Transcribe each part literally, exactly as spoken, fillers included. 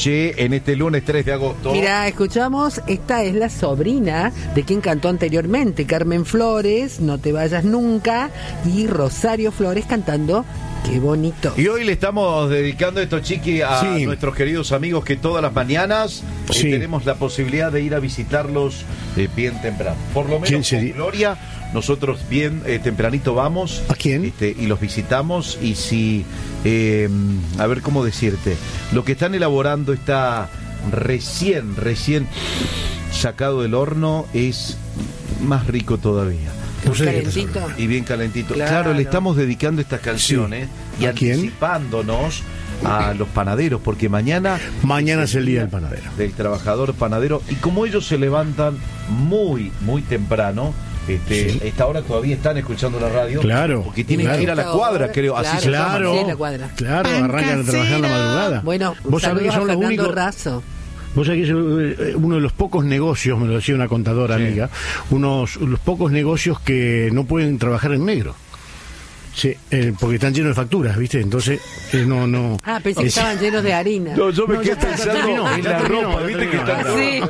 noche en este lunes tres de agosto. Mira, escuchamos, esta es la sobrina de quien cantó anteriormente, Carmen Flores, No te vayas nunca, y Rosario Flores cantando Qué bonito. Y hoy le estamos dedicando esto, Chiqui, a sí. nuestros queridos amigos que todas las mañanas sí. eh, tenemos la posibilidad de ir a visitarlos eh, bien temprano. Por lo menos con Gloria, nosotros bien eh, tempranito vamos. ¿A quién? Este, y los visitamos, y si, eh, a ver cómo decirte, lo que están elaborando está recién, recién sacado del horno, es más rico todavía. No sé, calentito. Y bien calentito. Claro. claro, le estamos dedicando estas canciones sí. y anticipándonos a los panaderos, porque mañana... Mañana es el día del panadero. Del trabajador panadero. Y como ellos se levantan muy, muy temprano, este, sí. esta hora todavía están escuchando la radio. Claro. Porque tienen claro. que ir a la cuadra, creo. Claro, así se claro, llama, ¿no? Sí, la cuadra. Claro, arrancan a trabajar en la madrugada. Bueno, vos sabés que son los únicos... Razo. Vos sabés que es uno de los pocos negocios, me lo decía una contadora sí. amiga, unos los pocos negocios que no pueden trabajar en negro. Sí, eh, porque están llenos de facturas, ¿viste? Entonces, eh, no, no... Ah, pensé que estaban llenos de harina. No, yo me no, quedé pensando en la ropa, ¿viste? Que está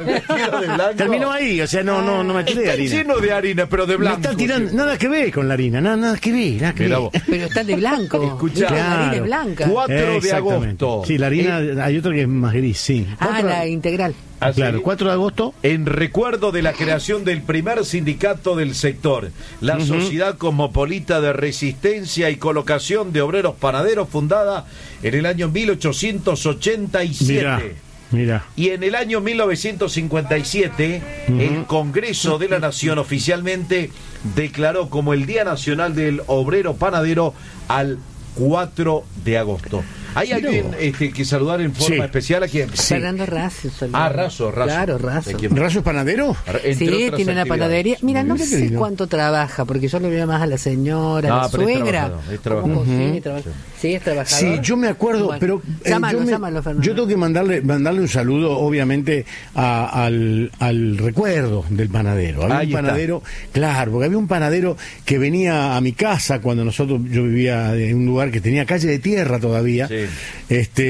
sí. Terminó ahí, o sea, no, no, no me tiré de harina. Lleno de harina, pero de blanco. Me están tirando, sí. nada que ver con la harina, nada, nada que ver, nada que ver. Pero está de blanco. Escuchá, claro. La harina es blanca. cuatro de agosto. Sí, la harina, eh, hay otra que es más gris, sí. Ah, cuatro, la integral. Ah, claro, cuatro de agosto. En recuerdo de la creación del primer sindicato del sector, la uh-huh. Sociedad Cosmopolita de Resistencia y Colocación de Obreros Panaderos, fundada en el año mil ochocientos ochenta y siete. Mirá. Mira. Y en el año mil novecientos cincuenta y siete, uh-huh. el Congreso de la Nación oficialmente declaró como el Día Nacional del Obrero Panadero al cuatro de agosto. ¿Hay Pero... alguien este, que saludar en forma sí. especial a quién? Sí. Fernando Razo. Ah, Razo, Razo. Claro, Razo. ¿Razo es panadero? Entre sí, tiene una panadería. Mira, no sé lindo. cuánto trabaja, porque yo lo veo más a la señora, no, a la suegra. Es trabajador. Uh-huh. Sí, traba... sí, es trabajador. Sí, yo me acuerdo, bueno, pero... Eh, llámalo, yo, me, llámalo, Fernando. Yo tengo que mandarle, mandarle un saludo, obviamente, a, al, al recuerdo del panadero. Había Ahí un panadero, está. claro, porque había un panadero que venía a mi casa cuando nosotros, yo vivía en un lugar que tenía calle de tierra todavía, sí. este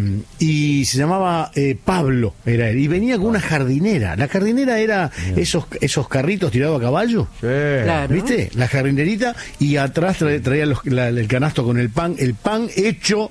y se llamaba eh, Pablo, era él, y venía con una jardinera. La jardinera era yeah. esos esos carritos tirados a caballo, sí. claro. ¿viste? La jardinerita, y atrás traía, traía los, la, el canasto con el pan, el pan hecho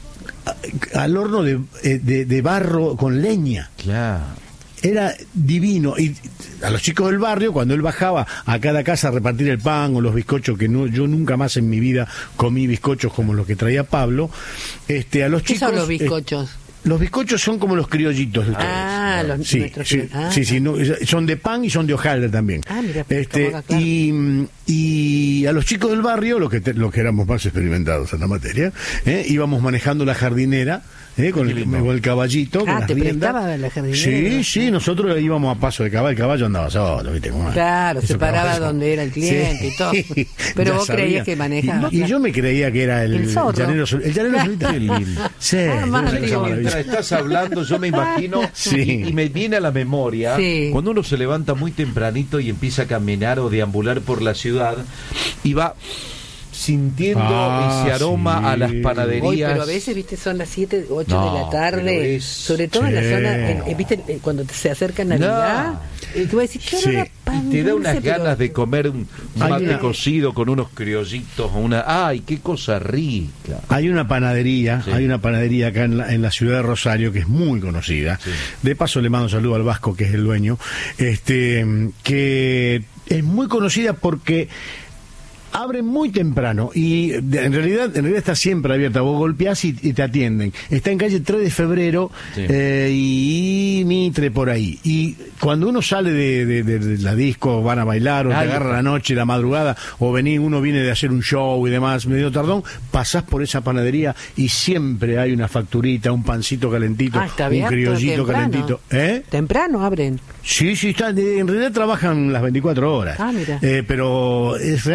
al horno de, de, de barro con leña. Claro. Era divino. Y a los chicos del barrio, cuando él bajaba a cada casa a repartir el pan o los bizcochos, que no, yo nunca más en mi vida comí bizcochos como los que traía Pablo, este, a los ¿Qué chicos... son los bizcochos? Eh, los bizcochos son como los criollitos de ustedes. Ah, los sí, nuestros. Sí, ah, sí, sí, no, son de pan y son de hojaldre también. Ah, mira, este, acá, claro. y, y a los chicos del barrio, los que, te, los que éramos más experimentados en la materia, eh, íbamos manejando la jardinera, eh, con, el, con el caballito. Ah, con las ¿te riendas. prestaba la jardinera? Sí, sí, nosotros íbamos a paso de caballo, el caballo andaba solo, ¿viste? Como, claro, se paraba caballo. donde era el cliente sí. y todo. Pero vos sabía. creías que manejaba. Y, y yo me creía que era el, el llanero, el llanero solitario. Sí, ah, mientras estás hablando, yo me imagino, sí. y, y me viene a la memoria, sí. cuando uno se levanta muy tempranito y empieza a caminar o deambular por la ciudad y va sintiendo ah, ese aroma sí. a las panaderías. Hoy, pero a veces, viste, son las siete, ocho no, de la tarde, es... sobre todo sí. en la zona, en, viste, cuando se acerca Navidad, no. y tú vas a decir, ¿qué sí. hora pan y te da dulce, unas pero... ganas de comer un mate una... cocido con unos criollitos, una, ay, qué cosa rica. Hay una panadería, sí. hay una panadería acá en la, en la ciudad de Rosario que es muy conocida. Sí. De paso le mando un saludo al Vasco, que es el dueño, este, que es muy conocida porque abre muy temprano y de, en realidad en realidad está siempre abierta. Vos golpeás y, y te atienden. Está en calle tres de febrero sí. eh, y, y Mitre por ahí. Y cuando uno sale de, de, de, de la disco, van a bailar o Ay, te agarra la noche, la madrugada, o vení, uno viene de hacer un show y demás, medio tardón, pasás por esa panadería y siempre hay una facturita, un pancito calentito, ah, un criollito temprano. calentito. ¿Eh? ¿Temprano abren? Sí, sí, está, en realidad trabajan las veinticuatro horas. Ah, mira. Eh, pero es realmente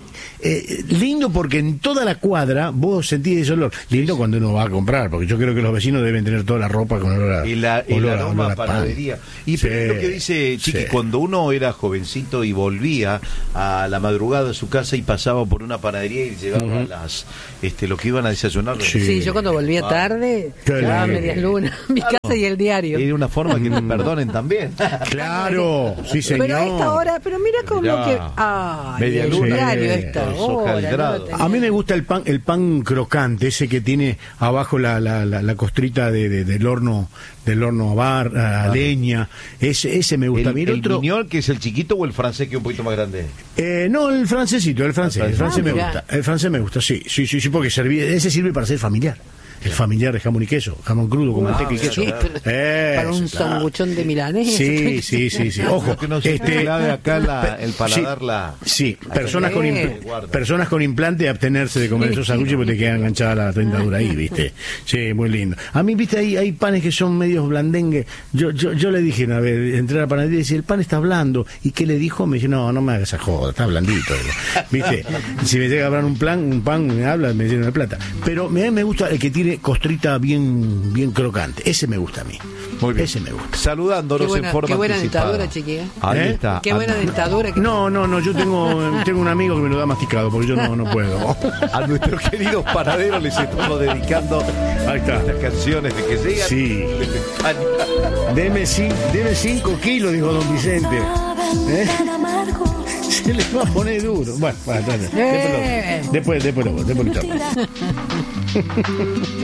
eh, lindo porque en toda la cuadra vos sentís ese olor. Lindo cuando uno va a comprar, porque yo creo que los vecinos deben tener toda la ropa con olor a y la, y olor la a- aroma olor a a pan. panadería. Y Sí, pero es lo que dice Chiqui, sí. cuando uno era jovencito y volvía a la madrugada a su casa y pasaba por una panadería y llevaba las este lo que iban a desayunar. Sí. Sí, yo cuando volvía tarde, Qué llevaba lindo. medias lunas, mi casa y el diario. Era una forma que te perdonen también. Claro, sí señor. Pero a esta hora, pero mira cómo Mirá, que... Ay, media el luna, diario a sí, esta con hora. soja al no grado. lo tenía. A mí me gusta el pan, el pan crocante, ese que tiene abajo la, la, la, la costrita de, de- del horno, del horno a bar, a leña. Ese, ese me gusta. El, A mí el el otro, guiñol, que es el chiquito, o el francés, que es un poquito más grande. eh, no, el francesito, el francés, el francés Ah, me mirá. gusta, el francés me gusta, sí, sí, sí, sí, porque serví- ese sirve para ser familiar. El familiar de jamón y queso, jamón crudo con Ah, manteca y queso. sí, pero para un Eso, claro. sanguchón de milanés. Sí, sí, sí, sí. Ojo, Que no se este, clave acá la- el sí, paladar la... Sí, personas con, Eh. impl- personas con implante, abstenerse de comer esos sándwiches porque te queda enganchada la dentadura ahí, ¿viste? Sí, muy lindo. A mí, ¿viste? Hay, hay panes que son medios blandengues. Yo, yo, yo le dije una vez, entré a la panadería y decía, el pan está blando. ¿Y qué le dijo? Me dice, no, no me hagas esa joda, está blandito. Digo. ¿Viste? Si me llega a hablar un plan, un pan, me habla, me llena de plata. Pero me, me gusta el que tiene costrita bien, bien crocante. Ese me gusta a mí. Muy bien. Ese me gusta. Saludándonos Qué buena- en forma qué buena anticipada. dentadura, Chiqui, ¿eh? Ahí ¿Eh? está. Qué buena A- dentadura. Que... No, no, no, yo tengo, tengo un amigo que me lo da masticado porque yo no, no puedo. A nuestros queridos panaderos les estamos dedicando Ahí está. estas canciones de que llegan Sí. de España. Deme, cin- deme cinco kilos, dijo don Vicente. ¿Eh? Se le va a poner duro. Bueno, bueno, bueno, Eh. después, lo- después, después, lo- después lo charlamos.